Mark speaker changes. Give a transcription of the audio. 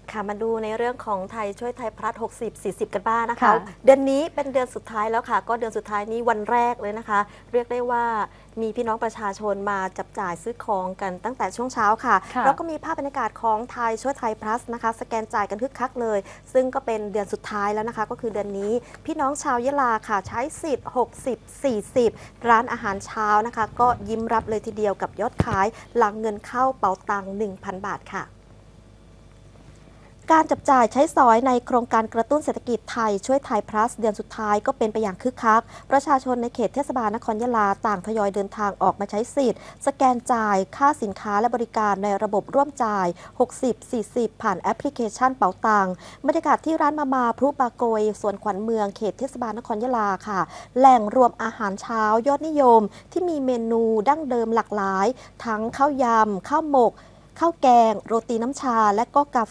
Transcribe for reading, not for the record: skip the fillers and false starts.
Speaker 1: ค่ะมาดูในเรื่องของไทยช่วยไทยพลัส60-40กันบ้างนะคะ
Speaker 2: ค่ะ
Speaker 1: เดือนนี้เป็นเดือนสุดท้ายแล้วค่ะก็เดือนสุดท้ายนี้วันแรกเลยนะคะเรียกได้ว่ามีพี่น้องประชาชนมาจับจ่ายซื้อของกันตั้งแต่ช่วงเช้าค่ะ
Speaker 2: ค่ะ
Speaker 1: แล้วก็มีภาพบรรยากาศของไทยช่วยไทยพลัสนะคะสแกนจ่ายกันคึกคักเลยซึ่งก็เป็นเดือนสุดท้ายแล้วนะคะก็คือเดือนนี้พี่น้องชาวยะลาค่ะใช้สิทธิ์60-40ร้านอาหารเช้านะคะก็ยิ้มรับเลยทีเดียวกับยอดขายหลังเงินเข้าเป๋าตังค์ 1,000 บาทค่ะการจับจ่ายใช้สอยในโครงการกระตุ้นเศรษฐกิจไทยช่วยไทยพลัสเดือนสุดท้ายก็เป็นไปอย่างคึกคักประชาชนในเขตเทศบาลนครยะลาต่างทยอยเดินทางออกมาใช้สิทธิ์สแกนจ่ายค่าสินค้าและบริการในระบบร่วมจ่าย 60-40 ผ่านแอปพลิเคชันเป๋าตังบรรยากาศที่ร้านมาพรุบาโกยสวนขวัญเมืองเขตเทศบาลนครยะลาค่ะแหล่งรวมอาหารเช้ายอดนิยมที่มีเมนูดั้งเดิมหลากหลายทั้งข้าวยำข้าวหมกข้าวแกงโรตีน้ำชาและก็กา